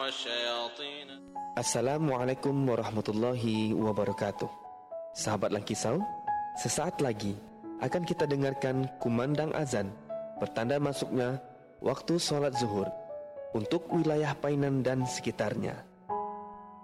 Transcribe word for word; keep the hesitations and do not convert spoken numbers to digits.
والشياطين. Assalamualaikum warahmatullahi wabarakatuh. Sahabat Langkisau, sesaat lagi akan kita dengarkan kumandang azan bertanda masuknya waktu solat zuhur untuk wilayah Painan dan sekitarnya.